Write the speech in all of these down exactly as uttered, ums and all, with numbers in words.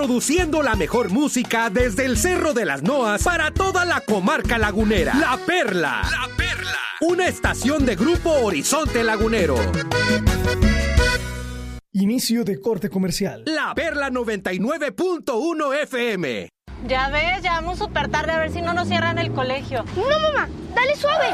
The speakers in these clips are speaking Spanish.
produciendo la mejor música desde el Cerro de las Noas para toda la comarca lagunera. La Perla. La Perla. Una estación de Grupo Horizonte Lagunero. Inicio de corte comercial. La Perla noventa y nueve punto uno F M. Ya ves, ya vamos súper tarde, a ver si no nos cierran el colegio. No, mamá, dale suave.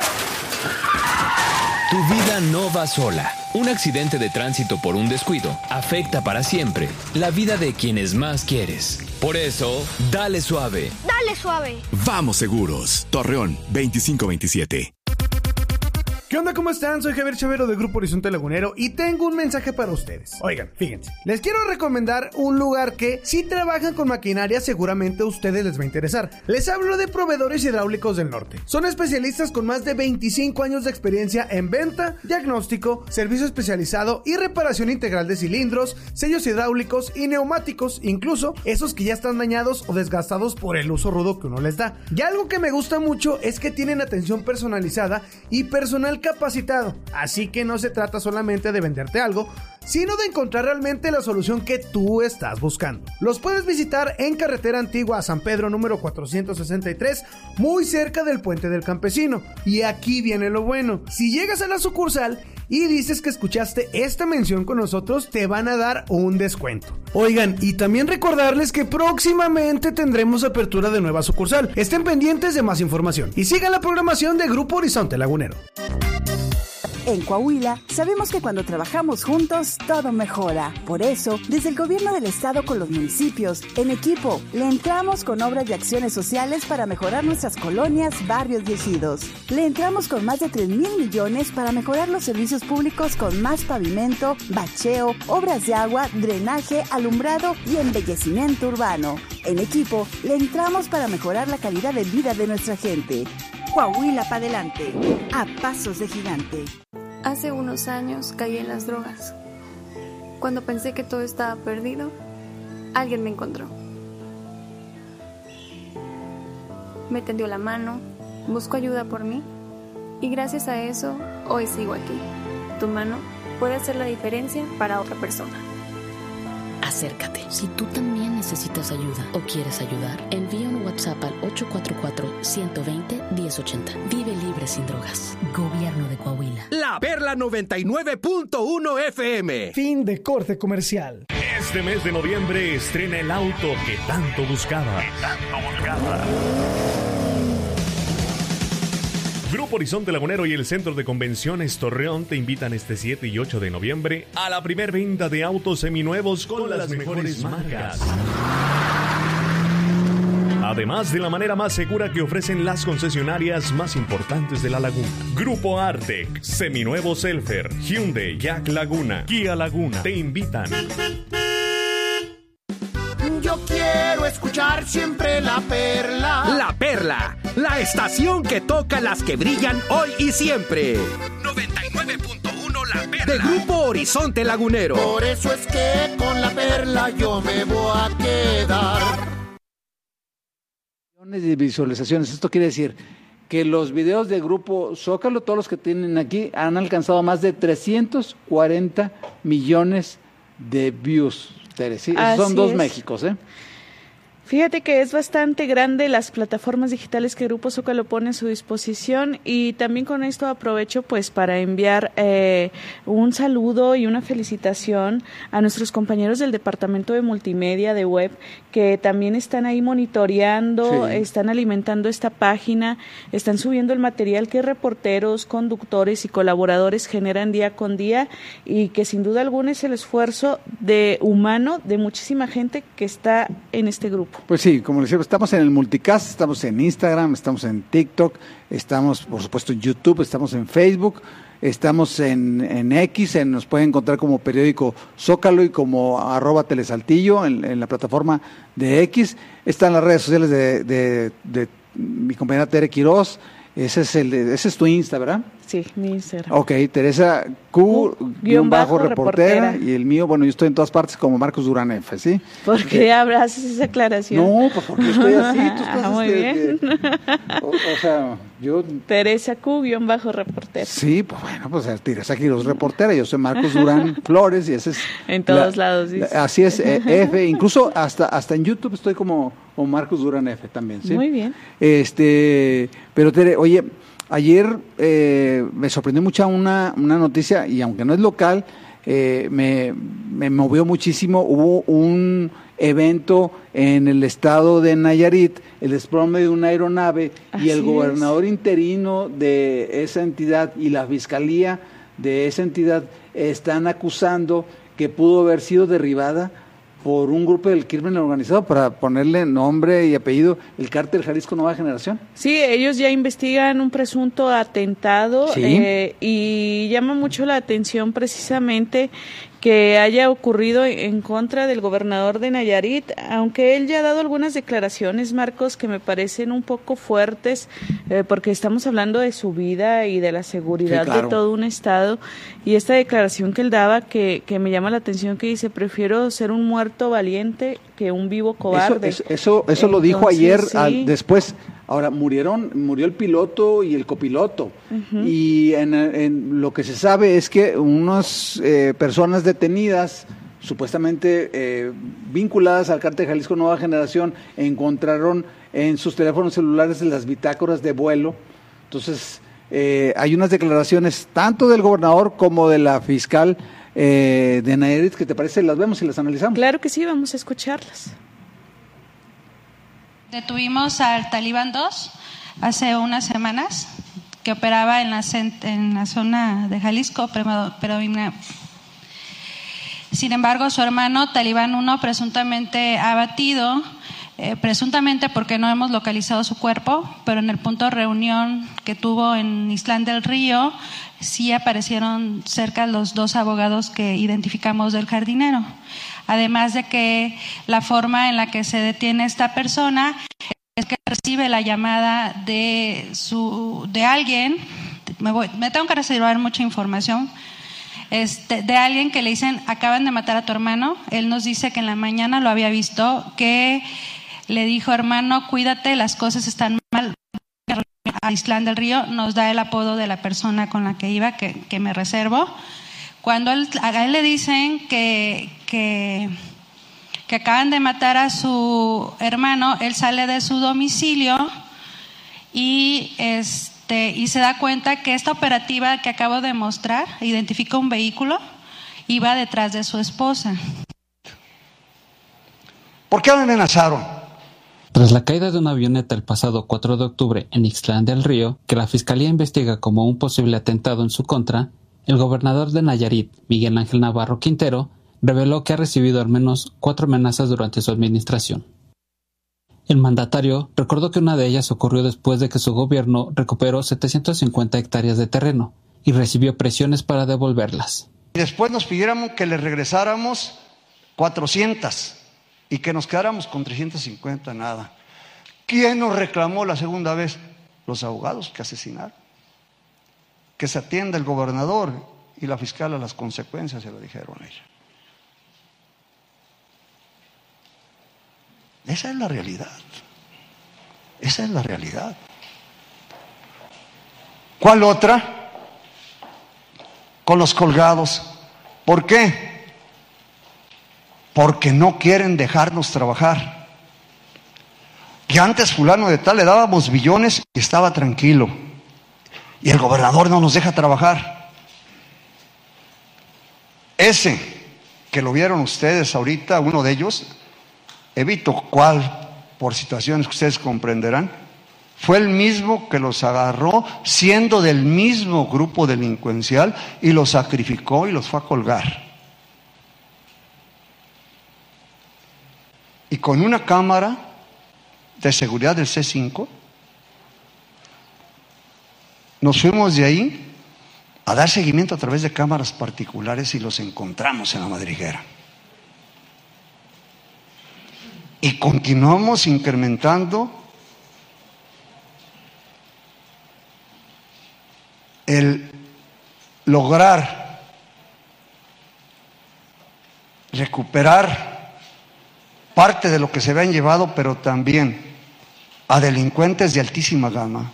Tu vida no va sola. Un accidente de tránsito por un descuido afecta para siempre la vida de quienes más quieres. Por eso, dale suave. Dale suave. Vamos seguros. Torreón veinticinco veintisiete. ¿Qué onda? ¿Cómo están? Soy Javier Chavero de Grupo Horizonte Lagunero y tengo un mensaje para ustedes. Oigan, fíjense, les quiero recomendar un lugar que, si trabajan con maquinaria, seguramente a ustedes les va a interesar. Les hablo de Proveedores Hidráulicos del Norte. Son especialistas con más de veinticinco años de experiencia en venta, diagnóstico, servicio especializado y reparación integral de cilindros, sellos hidráulicos y neumáticos, incluso esos que ya están dañados o desgastados por el uso rudo que uno les da. Y algo que me gusta mucho es que tienen atención personalizada y personal capacitado, así que no se trata solamente de venderte algo, sino de encontrar realmente la solución que tú estás buscando. Los puedes visitar en Carretera Antigua a San Pedro número cuatrocientos sesenta y tres, muy cerca del Puente del Campesino. Y aquí viene lo bueno: si llegas a la sucursal y dices que escuchaste esta mención con nosotros, te van a dar un descuento. Oigan, y también recordarles que próximamente tendremos apertura de nueva sucursal. Estén pendientes de más información y sigan la programación de Grupo Horizonte Lagunero. En Coahuila, sabemos que cuando trabajamos juntos, todo mejora. Por eso, desde el gobierno del estado con los municipios, en equipo, le entramos con obras y acciones sociales para mejorar nuestras colonias, barrios y ejidos. Le entramos con más de tres mil millones para mejorar los servicios públicos con más pavimento, bacheo, obras de agua, drenaje, alumbrado y embellecimiento urbano. En equipo, le entramos para mejorar la calidad de vida de nuestra gente. Coahuila para adelante, a pasos de gigante. Hace unos años caí en las drogas. Cuando pensé que todo estaba perdido, alguien me encontró. Me tendió la mano, buscó ayuda por mí y gracias a eso hoy sigo aquí. Tu mano puede hacer la diferencia para otra persona. Acércate. Si tú también necesitas ayuda o quieres ayudar, envía un WhatsApp al ocho cuatro cuatro, ciento veinte, diez ochenta. Vive libre sin drogas. Gobierno de Coahuila. La Perla noventa y nueve punto uno F M. Fin de corte comercial. Este mes de noviembre estrena el auto que tanto buscaba. Que tanto buscaba. Grupo Horizonte Lagunero y el Centro de Convenciones Torreón te invitan este siete y ocho de noviembre a la primer venta de autos seminuevos con, con las mejores marcas. Además de la manera más segura que ofrecen las concesionarias más importantes de la laguna. Grupo Artec, Seminuevos Elfer, Hyundai, Jack Laguna, Kia Laguna te invitan. Yo quiero escuchar siempre La Perla. La Perla, la estación que toca las que brillan hoy y siempre. noventa y nueve punto uno La Perla. De Grupo Horizonte Lagunero. Por eso es que con La Perla yo me voy a quedar. Millones de visualizaciones. Esto quiere decir que los videos de Grupo Zócalo, todos los que tienen aquí, han alcanzado más de trescientos cuarenta millones de views. Sí, son dos es. Méxicos, ¿eh? Fíjate que es bastante grande las plataformas digitales que Grupo Zócalo pone a su disposición y también con esto aprovecho pues para enviar eh, un saludo y una felicitación a nuestros compañeros del Departamento de Multimedia de Web que también están ahí monitoreando, sí. Están alimentando esta página, están subiendo el material que reporteros, conductores y colaboradores generan día con día y que sin duda alguna es el esfuerzo de humano de muchísima gente que está en este grupo. Pues sí, como les digo, estamos en el multicast, estamos en Instagram, estamos en TikTok, estamos por supuesto en YouTube, estamos en Facebook, estamos en, en X, en, nos pueden encontrar como periódico Zócalo y como arroba Telesaltillo en, en la plataforma de X, están las redes sociales de, de, de mi compañera Tere Quiroz, Ese es el, ese es tu Insta, ¿verdad? Sí, mi Instagram. Ok, Teresa Q, guión bajo reportera, reportera, y el mío, bueno, yo estoy en todas partes como Marcos Durán F, ¿sí? ¿Por qué haces esa aclaración? No, pues porque estoy así. Tú estás ah, muy este, bien. Que, o, o sea, yo... Teresa Q, guión bajo reportera. Sí, pues bueno, pues Teresa Quiroz reportera, yo soy Marcos Durán Flores y ese es... En todos la, lados, dice. Así es, eh, F, incluso hasta, hasta en YouTube estoy como, como Marcos Durán F también, ¿sí? Muy bien. Este, pero Tere, oye... Ayer eh, me sorprendió mucho una, una noticia, y aunque no es local, eh, me, me movió muchísimo. Hubo un evento en el estado de Nayarit, el desplome de una aeronave, Así y el gobernador es. interino de esa entidad y la fiscalía de esa entidad están acusando que pudo haber sido derribada por un grupo del crimen organizado, para ponerle nombre y apellido, el Cártel Jalisco Nueva Generación. Sí, ellos ya investigan un presunto atentado, ¿Sí? eh, y llama mucho la atención precisamente que haya ocurrido en contra del gobernador de Nayarit, aunque él ya ha dado algunas declaraciones, Marcos, que me parecen un poco fuertes, eh, porque estamos hablando de su vida y de la seguridad sí, claro. de todo un estado, y esta declaración que él daba que, que me llama la atención, que dice, prefiero ser un muerto valiente que un vivo cobarde. Eso, eso, eso, eso lo dijo ayer, sí. al, después... Ahora, murieron, murió el piloto y el copiloto, uh-huh. y en, en lo que se sabe es que unas eh, personas detenidas, supuestamente eh, vinculadas al Cártel Jalisco Nueva Generación, encontraron en sus teléfonos celulares las bitácoras de vuelo. Entonces, eh, hay unas declaraciones tanto del gobernador como de la fiscal eh, de Nayarit, que te parece, las vemos y las analizamos. Claro que sí, vamos a escucharlas. Detuvimos al Talibán dos hace unas semanas, que operaba en la, en la zona de Jalisco, pero, pero sin embargo su hermano Talibán uno presuntamente abatido, eh, presuntamente porque no hemos localizado su cuerpo, pero en el punto de reunión que tuvo en Islán del Río sí aparecieron cerca los dos abogados que identificamos del jardinero. Además de que la forma en la que se detiene esta persona es que recibe la llamada de su de alguien, me, voy, me tengo que reservar mucha información, este, de alguien que le dicen, acaban de matar a tu hermano. Él nos dice que en la mañana lo había visto, que le dijo, hermano, cuídate, las cosas están mal, a Islán del Río. Nos da el apodo de la persona con la que iba, que, que me reservo. Cuando él, a él le dicen que, que, que acaban de matar a su hermano, él sale de su domicilio y, este, y se da cuenta que esta operativa que acabo de mostrar, identifica un vehículo, iba detrás de su esposa. ¿Por qué me amenazaron? Tras la caída de una avioneta el pasado cuatro de octubre en Ixtlán del Río, que la Fiscalía investiga como un posible atentado en su contra, el gobernador de Nayarit, Miguel Ángel Navarro Quintero, reveló que ha recibido al menos cuatro amenazas durante su administración. El mandatario recordó que una de ellas ocurrió después de que su gobierno recuperó setecientas cincuenta hectáreas de terreno y recibió presiones para devolverlas. Y después nos pidieron que le regresáramos cuatrocientas y que nos quedáramos con trescientas cincuenta, nada. ¿Quién nos reclamó la segunda vez? Los abogados que asesinaron. Que se atienda el gobernador y la fiscal a las consecuencias, se lo dijeron a ella. Esa es la realidad. Esa es la realidad. ¿Cuál otra? Con los colgados. ¿Por qué? Porque no quieren dejarnos trabajar. Que antes fulano de tal le dábamos billones y estaba tranquilo. Y el gobernador no nos deja trabajar. Ese que lo vieron ustedes ahorita, uno de ellos, evito cuál, por situaciones que ustedes comprenderán, fue el mismo que los agarró siendo del mismo grupo delincuencial y los sacrificó y los fue a colgar. Y con una cámara de seguridad del C cinco, nos fuimos de ahí a dar seguimiento a través de cámaras particulares y los encontramos en la madriguera. Y continuamos incrementando el lograr recuperar parte de lo que se habían llevado, pero también a delincuentes de altísima gama.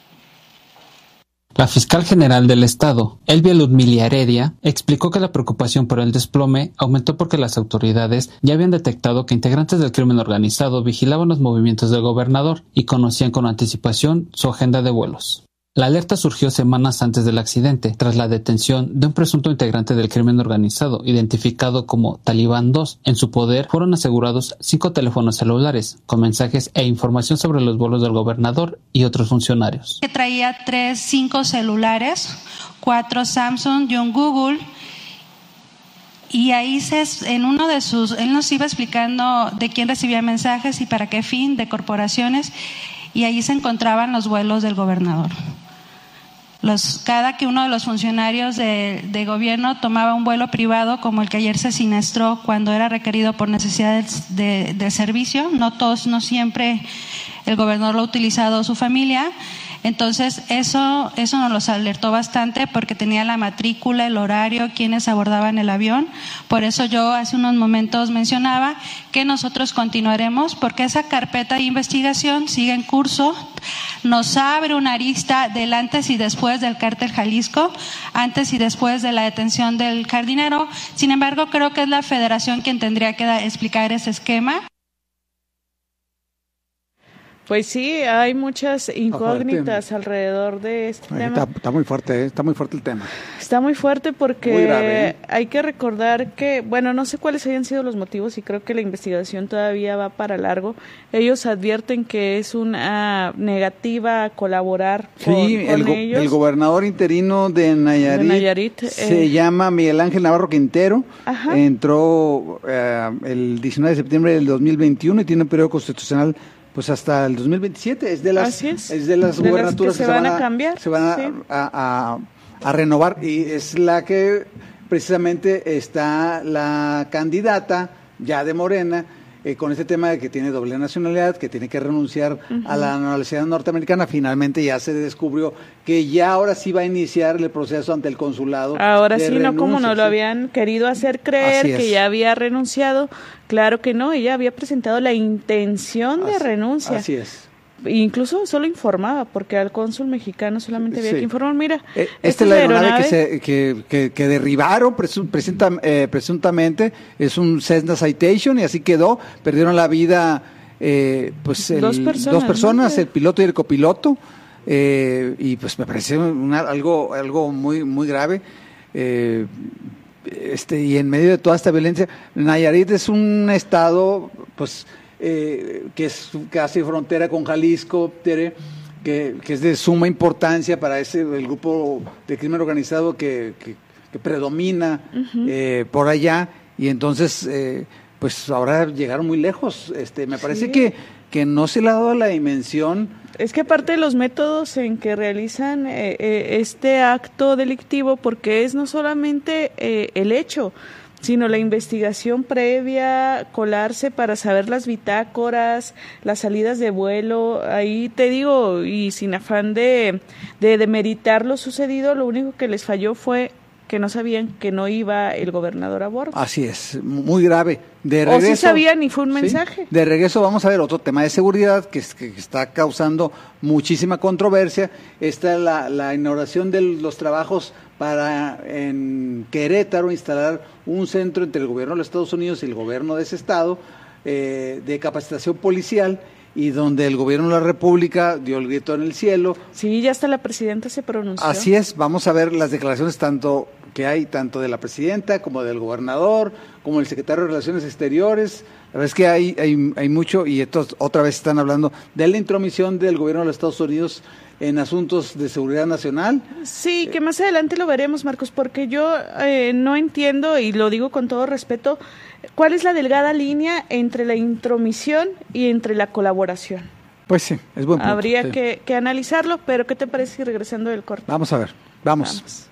La fiscal general del Estado, Elvia Ludmila Heredia, explicó que la preocupación por el desplome aumentó porque las autoridades ya habían detectado que integrantes del crimen organizado vigilaban los movimientos del gobernador y conocían con anticipación su agenda de vuelos. La alerta surgió semanas antes del accidente, tras la detención de un presunto integrante del crimen organizado, identificado como Talibán dos. En su poder fueron asegurados cinco teléfonos celulares, con mensajes e información sobre los vuelos del gobernador y otros funcionarios. Que traía tres, cinco celulares, cuatro Samsung y un Google. Y ahí se, en uno de sus, él nos iba explicando de quién recibía mensajes y para qué fin, de corporaciones, y ahí se encontraban los vuelos del gobernador. Los, cada que uno de los funcionarios de, de gobierno tomaba un vuelo privado, como el que ayer se siniestró cuando era requerido por necesidades de, de servicio, no todos, no siempre el gobernador lo ha utilizado su familia. Entonces eso, eso nos los alertó bastante porque tenía la matrícula, el horario, quienes abordaban el avión. Por eso yo hace unos momentos mencionaba que nosotros continuaremos porque esa carpeta de investigación sigue en curso. Nos abre una arista del antes y después del cártel Jalisco, antes y después de la detención del jardinero. Sin embargo, creo que es la Federación quien tendría que da, explicar ese esquema. Pues sí, hay muchas incógnitas alrededor de este Ay, tema. Está, está muy fuerte, ¿eh? Está muy fuerte el tema. Está muy fuerte porque Muy grave, ¿eh? Hay que recordar que, bueno, no sé cuáles hayan sido los motivos y creo que la investigación todavía va para largo. Ellos advierten que es una negativa a colaborar con, sí, con el, go- ellos. el gobernador interino de Nayarit, De Nayarit, se eh. llama Miguel Ángel Navarro Quintero. Ajá. Entró eh, el diecinueve de septiembre del dos mil veintiuno y tiene un periodo constitucional pues hasta el dos mil veintisiete. Es de las, Así es. es de las De las gubernaturas que se van a cambiar, se van a, sí. a, a, a renovar, y es la que precisamente está la candidata ya de Morena, eh, con este tema de que tiene doble nacionalidad, que tiene que renunciar uh-huh. a la nacionalidad norteamericana. Finalmente ya se descubrió que ya ahora sí va a iniciar el proceso ante el consulado. Ahora sí, renuncia, no como nos lo sí. habían querido hacer creer, Así que es. ya había renunciado. Claro que no, ella había presentado la intención de Así- renuncia. Así es. Incluso solo informaba, porque al cónsul mexicano solamente había Sí. que informar, mira, Eh, esta Esta es la aeronave que, se, que, que, que derribaron presu- presenta, eh, presuntamente, es un Cessna Citation y así quedó. Perdieron la vida eh, pues el- Dos personas, dos personas, ¿no? el piloto y el copiloto, eh, y pues me parece una, algo, algo muy, muy grave. Eh, este y en medio de toda esta violencia, Nayarit es un estado pues eh, que es casi frontera con Jalisco, Tere, que, que es de suma importancia para ese el grupo de crimen organizado que, que, que predomina uh-huh. eh, por allá, y entonces eh, pues ahora llegaron muy lejos. Este me parece Sí. que, que no se le ha dado la dimensión. Es que aparte de los métodos en que realizan eh, eh, este acto delictivo, porque es no solamente eh, el hecho, sino la investigación previa, colarse para saber las bitácoras, las salidas de vuelo. Ahí te digo, y sin afán de, de demeritar lo sucedido, lo único que les falló fue que no sabían que no iba el gobernador a bordo. Así es, muy grave. De regreso, o sí sabían y fue un mensaje. ¿sí? De regreso vamos a ver otro tema de seguridad que, que está causando muchísima controversia. Esta es la, la inauguración de los trabajos para en Querétaro instalar un centro entre el gobierno de los Estados Unidos y el gobierno de ese estado eh, de capacitación policial, y donde el gobierno de la República dio el grito en el cielo. Sí, ya hasta la presidenta se pronunció. Así es, vamos a ver las declaraciones tanto que hay tanto de la presidenta como del gobernador, como el secretario de Relaciones Exteriores. La verdad es que hay hay, hay mucho, y estos otra vez están hablando de la intromisión del gobierno de los Estados Unidos en asuntos de seguridad nacional. Sí, que más adelante lo veremos, Marcos, porque yo eh, no entiendo, y lo digo con todo respeto, cuál es la delgada línea entre la intromisión y entre la colaboración. Pues sí, es buen punto. Habría sí. que, que analizarlo, pero ¿qué te parece si regresando del corte? Vamos a ver, vamos. Vamos.